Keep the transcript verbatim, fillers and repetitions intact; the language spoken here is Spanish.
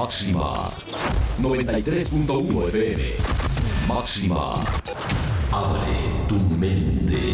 Máxima noventa y tres punto uno F M. Máxima. Abre tu mente.